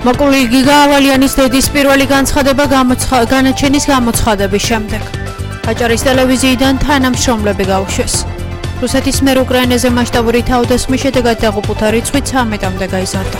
მოკლული გიგა ავალიანის დედის პირველი განაჩენის გამოცხადების შემდეგ აჭარის ტელევიზიიდან თანამშრომლები გაუშვეს. რუსეთის მიერ უკრაინაზე მასშტაბური თავდასხმის შედეგად დაღუპულთა რიცხვი 13-მდე გაიზარდა.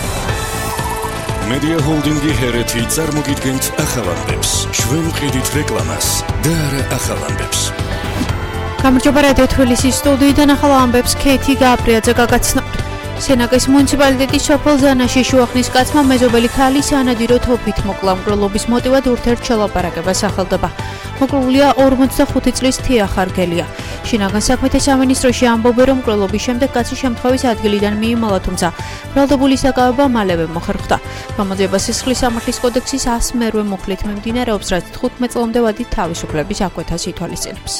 Media Holding-ი ჰერეთი წარმოგიდგენთ ახალამდებს. ჩვენ ვყიდით რეკლამას და არა ახალამდებს. გამარჯობა რადიო თბილისის სტუდიიდან ახალ ამბებს ქეთი გაბრიაძე გაგაცნობთ. სენაკის მუნიციპალიტეტის სოფელ ზანაში შუახნის კაცმა მეზობელი ქალის ანადირო თოფით მოკლა. მკვლელობის მოტივად ურთიერთ შელაპარაკება სახელდება. მოკლულია 45 წლის თია ხარგელია. შინაგან საქმეთა სამინისტროში ამბობენ, რომ მკვლელობის შემდეგ კაცი შემთხვევის ადგილიდან მიიმალა, თუმცა ბრალდებული საკავება მალევე მოხერხდა. გამოძიება სისხლის სამართლის კოდექსის 100-მერვე მუხლით მიმდინარეობს, რაც 15 წლამდე ვადით თავისუფლების აკვეთას ითვალისწინებს.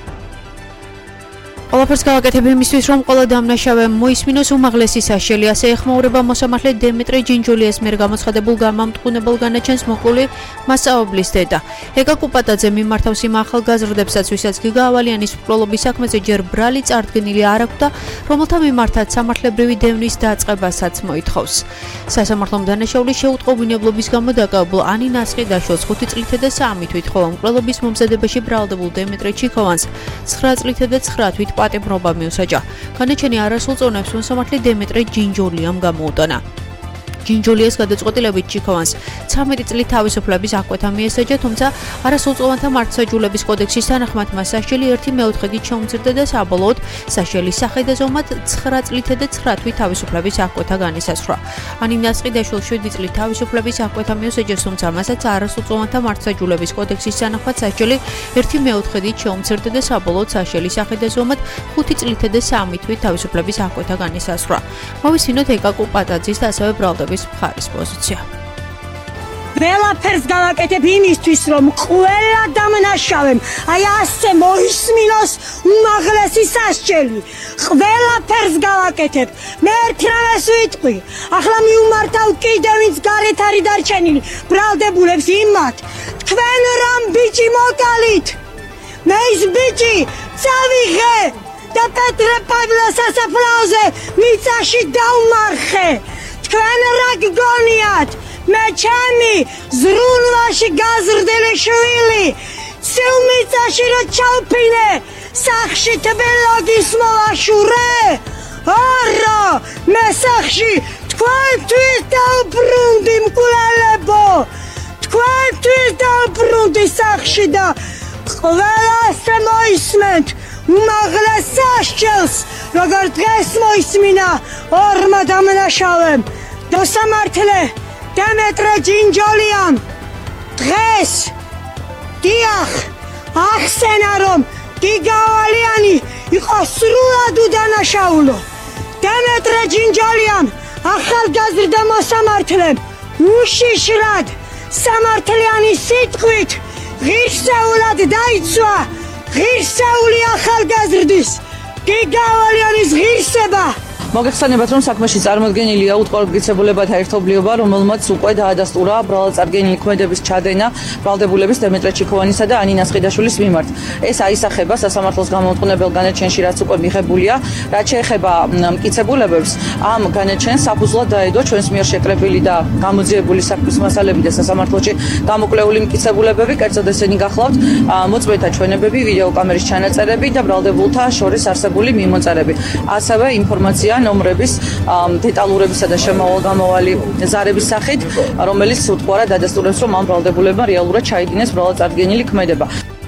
ყველაფერს გავაკეთებ იმისთვის, რომ ყველა დამნაშავე მოისმინოს უმაღლესი საშელი, ასე ეხმაურება მოსამართლე დემეტრე ჯინჯულიას მიერ გამოცხადებულ გამამტყუნებელ განაჩენს მოკლული მასწავლებლის დედა. ეკა კუპატაძე მიმართავს იმ ახალგაზრდებსაც, ვისაც გიგა ავალიანის მკვლელობის საქმეზე ჯერ ბრალი წარდგენილი არ აქვს და რომელთა მიმართაც სამართლებრივი დევნის დაწყებასაც მოითხოვს. სასამართლომ დანაშაულის შეუტყობინებლობის გამო დაკავებულ ანი ნასყიდაშვილს 5 წლითა და 3 თვით, ხოლო მკვლელობის მომზადებაში ბრალდებულ დემეტრე ჩიქოვანს 9 წლითა და 9 თვით პატიმრობა მიუსაჯა. განაჩენი არასრულ წონებს მოსამართლე დემეტრე ჯინჯულიამ გამოუტანა. ჯინჯულიას გადაწყვეტილებით ჩიქოვანს 13 წლით თავისუფლების აკვეთა მიესაჯა, თუმცა არასრულწლოვანთა მართლმსაჯულების კოდექსის თანახმად მას საშელი 1/4-ით შეუმცირდა და საბოლოოდ საშელის სახედაზომად 9 წლითა და 9 თვით თავისუფლების აკვეთა განისაზღვრა. ანი ნასყიდაშვილს 7 წლით თავისუფლების აკვეთა მიუსაჯეს, თუმცა მასაც არასრულწლოვანთა მართლმსაჯულების კოდექსის თანახმად საშელი 1/4-ით შეუმცირდა და საბოლოოდ საშელის სახედაზომად 5 წლითა და 3 თვით თავისუფლების აკვეთა განისაზღვრა. მოვისმინოთ ეკა კუპატაძის და ასევე ბრალდების მხარის პოზიცია. ყველაფერს გავაკეთებ იმისთვის, რომ ყველა დამნაშავემ აი ასე მოისმინოს უმაღლესი სასჯელი. ყველაფერს გავაკეთებ. მე ერთ რამეს ვიტყვი. ახლა მიუმართავ კიდევ ვინც გარეთ არის დარჩენილი. ბრალდებულებს იმათ. თქვენ რამ ბიჭი მოკალით? მე ის ბიჭი წავიღე და პეტრე პავლეს სასაფლაოზე მიწაში დავმარხე. თქვენ რა გგონიათ? მე ჩემი ზრუნვაში გაზრდილი შვილი ცილმიწაში რო ჩავფინე სახში თბილოგის მოვაშურე? არა, მე სახში თქვენთვის დავბრუნდი მკვლელებო, თქვენთვის დავბრუნდი სახში და ყველას მოისმენთ უმაღლეს სასჯელს, როგორ დღეს მოისმინა ორმა დამნაშავემ. მოსამართლე დემეტრე ჯინჯულიამ დღეს დიახ ახსენა, რომ გიგა ავალიანი იყო სრულად უდანაშაულო. დემეტრე ჯინჯულიამ ახალგაზრდა მოსამართლემ უშიშრად სამართლიანი სიტყვით ღირსეულად დაიცვა ღირსეული ახალგაზრდის გიგა ავალიანის ღირსება. მოგეხსენებათ, რომ საქმეში წარმოდგენილია უტყუარგიცებულებათა ერთობლიობა, რომელმაც უკვე დაადასტურა ბრალადწარგენილი ქმედების ჩადენა ბრალდებულების დემეტრე ჩიქოვანისა და ანი ნასყიდაშვილის მიმართ. ეს აისახება სასამართლოს გამომტყუნებელ განაჩენში, რაც უკვე მიღებულია. რაც შეეხება მტკიცებულებებს, ამ განაჩენს საფუძვლად დაედო ჩვენს მიერ შეკრებილი და გამოძიებული საქმის მასალები და სასამართლოში გამოკვლეული მტკიცებულებები, კერძოდ ესენი გახლავთ მოწმეთა ჩვენებები, ვიდეოკამერის ჩანაწერები და ბრალდებულთა შორის არსებული მიმოწერები. ასევე ინფორმაცია ნომრების დეტალურებისა და შემავალ-გამავალი ზარების სახით, რომელიც უთყუარად დადასტურებს, რომ ამ ბრალდებულებმა რეალურად ჩაიდინეს ბრალადწარგენილი ქმედება.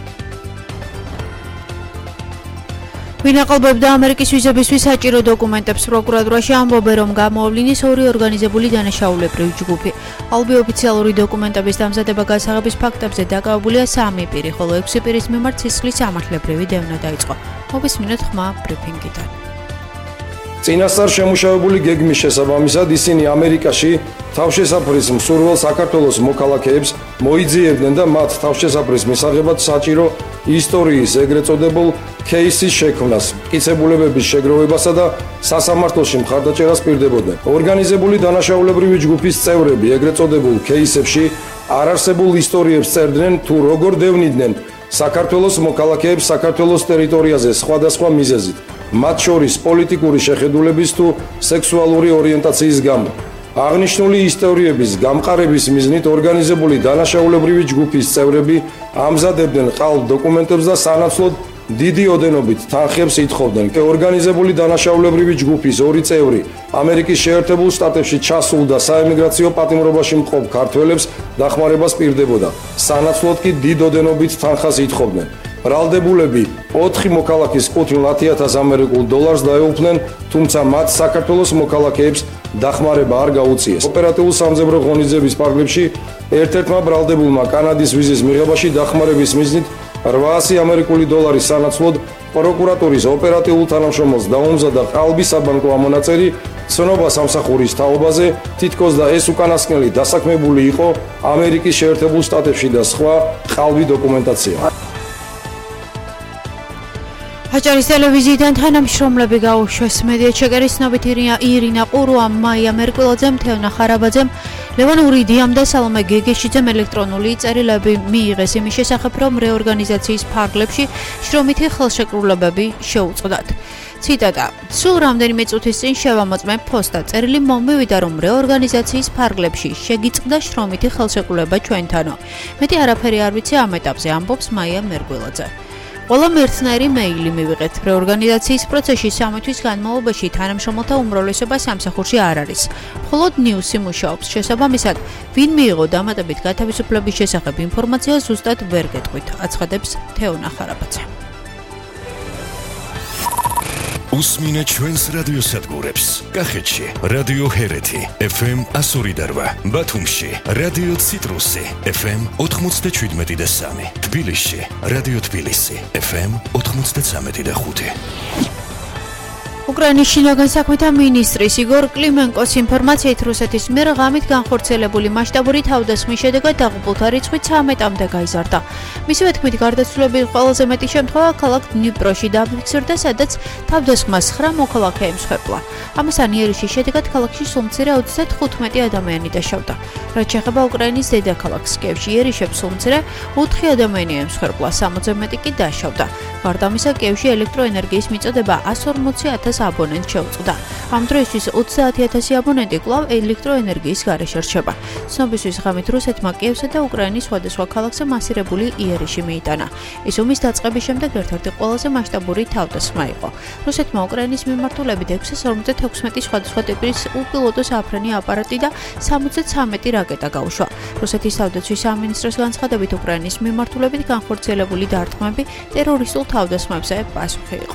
ვინ აყალბებდა ამერიკის ვიზებისთვის საჭირო დოკუმენტებს? პროკურატურაში ამბობენ, რომ გამოავლინის 2 ორგანიზებული დანაშაულებრივი ჯგუფი. ალბი ოფიციალური დოკუმენტების დამზადება გასაღების ფაქტებზე დაკავებულია 3 პირი, ხოლო 6 პირის მიმართ სისხლის სამართლებრივი დევნა დაიწყო. მოვისმინოთ ხმა ბრიფინგიდან. წინასწარ შემუშავებული გეგმის შესაბამისად ისინი ამერიკაში თავშესაფრის მსურველ საქართველოს მოქალაქეებს მოიძიებდნენ და მათ თავშესაფრის მისაღებად საჭირო ისტორიის ეგრეთ წოდებულ кейსის შექმნას, მტკიცებულებების შეგროვებასა და სასამართლოში მხარდაჭერას პირდებოდნენ. ორგანიზებული დანაშაულებრივი ჯგუფის წევრები ეგრეთ წოდებულ кейსებში არარსებულ ისტორიებს წერდნენ თუ როგორ დევნიდნენ საქართველოს მოქალაქეებს საქართველოს ტერიტორიაზე სხვადასხვა მიზეზით, მათ შორის პოლიტიკური შეხედულების თუ სექსუალური ორიენტაციის გამო. აღნიშნული ისტორიების გამყარების მიზნით ორგანიზებული დანაშაულებრივი ჯგუფის წევრები ამზადებდნენ ყალბ დოკუმენტებს და სანაცვლოდ დიდი ოდენობით თანხებს ითხოვდნენ. ორგანიზებული დანაშაულებრივი ჯგუფის ორი წევრი ამერიკის შეერთებულ შტატებში ჩასულ და საემიგრაციო პატიმრობაში მყოფ ქართველებს დახმარებას პირდებოდა. სანაცვლოდ კი დიდ ოდენობით თანხას ითხოვდნენ. ბრალდებულები 4 მოქალაქის $50,000 ამერიკულ დოლარს დაეუფლნენ, თუმცა მათ საქართველოს მოქალაქეებს დახმარება არ გაუწიეს. ოპერატიულ სამძებრო ღონისძიების პარკლებში ერთ-ერთმა ბრალდებულმა კანადის ვიზის მიღებაში დახმარების მიზნით $800 ამერიკული დოლარის სანაცვლოდ პროკურატურის ოპერატიულ თანამშრომელს დაუმზადა ყალბი საბანკო ამონაწერი ცნობა სამსახურის თაობაზე, თითქოს და ეს უკანასკნელი დასაქმებული იყო ამერიკის შეერთებულ შტატებში და სხვა ყალბი დოკუმენტაცია. აჭარის ტელევიზიიდან თანამშრომლები გაუშვეს მედია ჩეკერის ცნობით ირინა ყურუამ, მაია მერკველაძემ, თევნა ხარაბაძემ, ლევან ურიდიამ და სალომე გეგეშიძემ ელექტრონული წერილები მიიღეს იმის შესახებ, რომ რეორგანიზაციის ფარგლებში შრომითი ხელშეკრულებები შეუწყდათ. ციტატა: სულ რამდენიმე წუთის წინ შევამოწმე პოსტა წერილი მომივიდა, რომ რეორგანიზაციის ფარგლებში შეგიწყდა შრომითი ხელშეკრულება ჩვენთანო. მეტი არაფერი არ ვიცი ამ ეტაპზე, ამბობს მაია მერკველაძე. ყველამ ერთნაირი მეილი მივიღეთ. რეორგანიზაციის პროცესში 3 თვის განმავლობაში თანამშრომელთა უმრავლესობა სამსახურში არ არის. მხოლოდ ნიუსი მუშაობს. შესაბამისად, ვინ მიიღო დამატებით გათავისუფლების შესახებ ინფორმაცია ზუსტად ვერ გეტყვით, აცხადებს თეონა ხარაბაძე. უსმინეთ ჩვენს რადიოსადგურებს. კახეთში რადიო ჰერეთი FM 102.8, ბათუმში რადიო ციტრუსი FM 97.3, თბილისში რადიო თბილისი FM 93.5. უკრაინის შინაგან საქმეთა მინისტრის იგორ კლიმენკოს ინფორმაციით, რუსეთის მიერ ღამით განხორციელებული მასშტაბური თავდასხმის შედეგად დაღუპულთა რიცხვი 13-მდე გაიზარდა. მისივე თქმით, გარდაცვლილების ყველაზე მეტი შემთხვევა ქალაქ დნიპროში დაფიქსირდა, სადაც თავდასხმას 9 მოქალაქე ემსხვერპლა. ამასთან იერიშის შედეგად ქალაქში სულ მცირე 35 ადამიანი დაშავდა. რაც შეეხება უკრაინის დედაქალაქს კიევში, იერიშებს სულ მცირე 4 ადამიანი ემსხვერპლა, 60-ზე მეტი კი დაშავდა. გარდა ამისა, კიევში ელექტროენერგიის მიწოდება 140,000 აბონენტს შეუწყდა. ამ დროისთვის 30,000 აბონენტი კვლავ ელექტროენერგიის გარეშე რჩება. ცნობისთვის ღამით რუსეთმა კიევსა და უკრაინის სხვადასხვა ქალაქზე მასირებული იერიში მიიტანა. ის ომის დაწყების შემდეგ ერთ-ერთი ყველაზე მასშტაბური თავდასხმა იყო. რუსეთმა უკრაინის მიმართულებით 656 სხვადასხვა ტიპის უპილოტო საფრენი აპარატი და 73 რაკეტა გაუშვა. რუსეთის თავდაცვის სამინისტროს განცხადებით, უკრაინის მიმართულებით განხორციელებული დარტყმები ტერორისტულ თავდასხმებზე პასუხი იყო.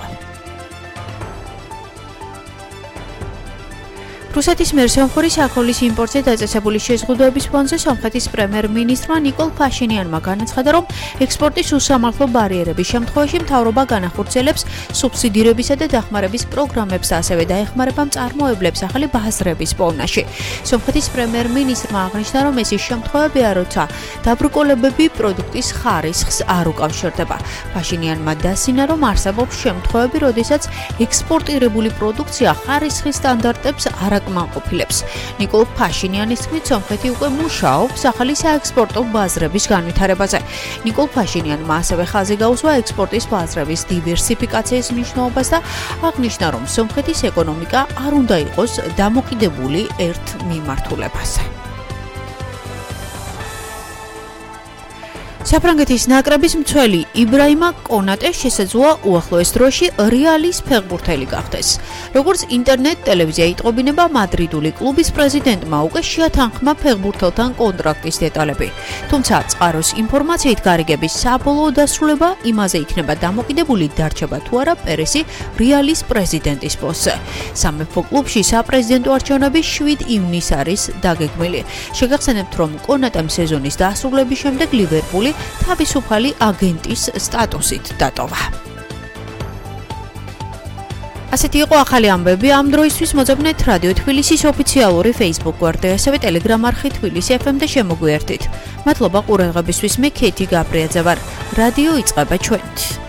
რუსეთის მიერ სომხური საქონლის იმპორტზე დაწესებული შეზღუდვების ფონზე სომხეთის პრემიერ-მინისტრმა ნიკოლ ფაშინიანმა განაცხადა, რომ ექსპორტის უსამართლო ბარიერების შემთხვევაში მთავრობა განახორციელებს სუბსიდირებისა და დახმარების პროგრამებს და ასევე დაეხმარება მწარმოებლებს ახალი ბაზრების პოვნაში. სომხეთის პრემიერ-მინისტრმა აღნიშნა, რომ ეს ის შემთხვევებია, როცა დაბრკოლებები პროდუქტის ხარისხს არ უკავშირდება. ფაშინიანმა დასინა, რომ არსებობს შემთხვევები, როდესაც ექსპორტირებული პროდუქცია ხარისხის სტანდარტებს არ აკმაყოფილებს. ნიკოლ ფაშინიანის თქმით, სომხეთი უკვე მუშაობს ახალი საექსპორტო ბაზრების განვითარებაზე. ნიკოლ ფაშინიანმა ასევე ხაზი გაუსვა ექსპორტის ბაზრების დივერსიფიკაციის მნიშვნელობას და აღნიშნა, რომ სომხეთის ეკონომიკა არ უნდა იყოს დამოკიდებული ერთ მიმართულებაზე. საფრანგეთის ნაკრების მცველი იბრაიმა კონატე შესაძლოა უახლოეს დროში რეალის ფეხბურთელი გახდეს. როგორც ინტერნეტ ტელევიზია იტყობინება, მადრიდული კლუბის პრეზიდენტმა უკვე შეათანხმა ფეხბურთელთან კონტრაქტის დეტალები. თუმცა წყაროს ინფორმაციით გარიგების საბოლოო დასრულება იმაზე იქნება დამოკიდებული, დარჩება თუ არა პერესი რეალის პრეზიდენტის პოსტზე. სამეფო კლუბში საპრეზიდენტო არჩევნები 7 ივნისს არის დაგეგმილი. შეგახსენებთ, რომ კონატემ სეზონის დასრულების შემდეგ ლივერპული თავისუფალი აგენტის სტატუსით დატოვა. ასეთი იყო ახალი ამბები ამ დროისთვის. მოძებნეთ რადიო თბილისის ოფიციალური Facebook გვერდი, ასევე Telegram არხი თბილისი FM და შემოგვიერთით. მადლობა ყურადღებისთვის. მე ქეთი გაბრიაძე ვარ. რადიო იწყება ჩვენით.